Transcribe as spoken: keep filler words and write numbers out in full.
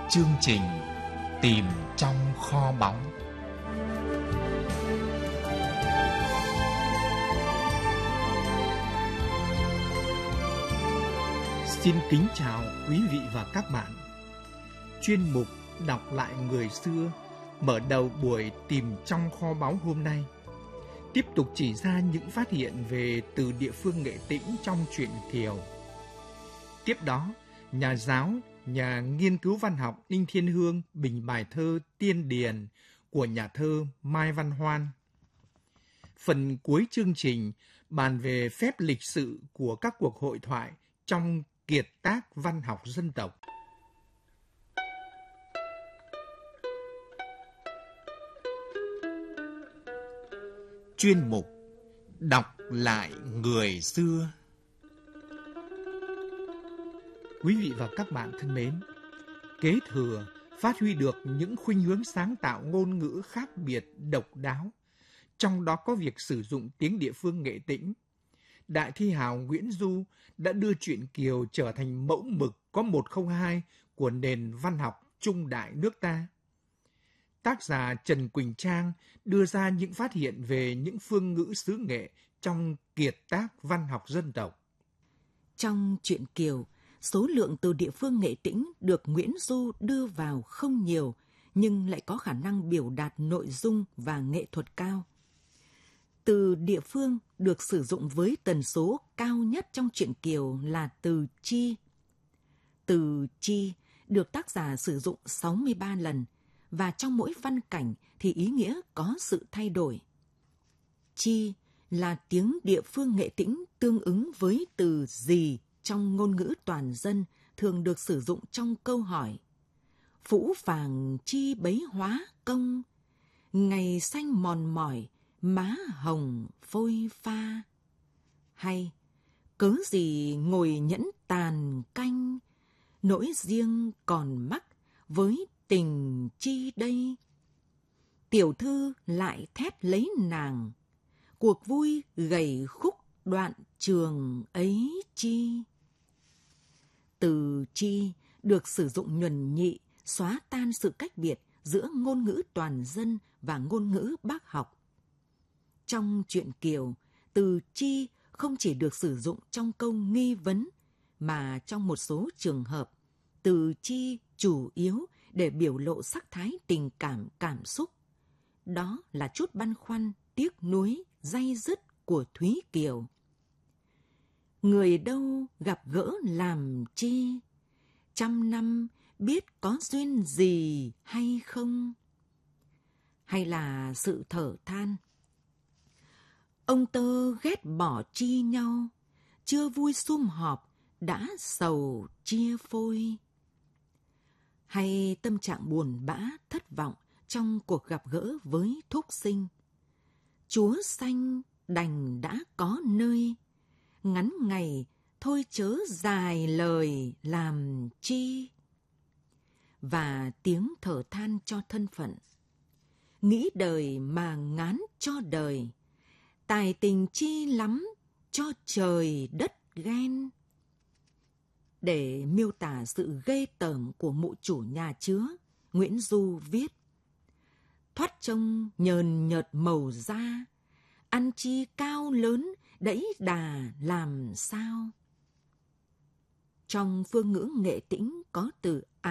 Chương trình Tìm trong kho báu. Xin kính chào quý vị và các bạn. Chuyên mục Đọc lại người xưa mở đầu buổi Tìm trong kho báu hôm nay tiếp tục chỉ ra những phát hiện về từ địa phương Nghệ Tĩnh trong truyện Kiều. Tiếp đó, nhà giáo, nhà nghiên cứu văn học Đinh Thiên Hương bình bài thơ Tiên Điền của nhà thơ Mai Văn Hoan. Phần cuối chương trình bàn về phép lịch sự của các cuộc hội thoại trong kiệt tác văn học dân tộc. Chuyên mục Đọc lại người xưa. Quý vị và các bạn thân mến, kế thừa, phát huy được những khuynh hướng sáng tạo ngôn ngữ khác biệt, độc đáo, trong đó có việc sử dụng tiếng địa phương Nghệ Tĩnh. Đại thi hào Nguyễn Du đã đưa truyện Kiều trở thành mẫu mực có một không hai của nền văn học trung đại nước ta. Tác giả Trần Quỳnh Trang đưa ra những phát hiện về những phương ngữ xứ Nghệ trong kiệt tác văn học dân tộc. Trong truyện Kiều, số lượng từ địa phương Nghệ Tĩnh được Nguyễn Du đưa vào không nhiều, nhưng lại có khả năng biểu đạt nội dung và nghệ thuật cao. Từ địa phương được sử dụng với tần số cao nhất trong truyện Kiều là từ chi. Từ chi được tác giả sử dụng sáu mươi ba lần, và trong mỗi văn cảnh thì ý nghĩa có sự thay đổi. Chi là tiếng địa phương Nghệ Tĩnh tương ứng với từ gì trong ngôn ngữ toàn dân, thường được sử dụng trong câu hỏi: Phũ phàng chi bấy hóa công, ngày xanh mòn mỏi, má hồng phôi pha. Hay cớ gì ngồi nhẫn tàn canh, nỗi riêng còn mắc với tình chi đây. Tiểu thư lại thét lấy nàng, cuộc vui gầy khúc đoạn trường ấy chi. Từ chi được sử dụng nhuần nhị, xóa tan sự cách biệt giữa ngôn ngữ toàn dân và ngôn ngữ bác học. Trong truyện Kiều, từ chi không chỉ được sử dụng trong câu nghi vấn, mà trong một số trường hợp, từ chi chủ yếu để biểu lộ sắc thái tình cảm cảm xúc. Đó là chút băn khoăn, tiếc nuối, day dứt của Thúy Kiều. Người đâu gặp gỡ làm chi, trăm năm biết có duyên gì hay không. Hay là sự thở than: ông tơ ghét bỏ chi nhau, chưa vui sum họp đã sầu chia phôi. Hay tâm trạng buồn bã, thất vọng trong cuộc gặp gỡ với thúc sinh: chúa xanh đành đã có nơi, ngắn ngày thôi chớ dài lời làm chi. Và tiếng thở than cho thân phận: nghĩ đời mà ngán cho đời, tài tình chi lắm cho trời đất ghen. Để miêu tả sự ghê tởm của mụ chủ nhà chứa, Nguyễn Du viết: thoát trông nhờn nhợt màu da, ăn chi cao lớn đẫy đà làm sao. Trong phương ngữ Nghệ Tĩnh có từ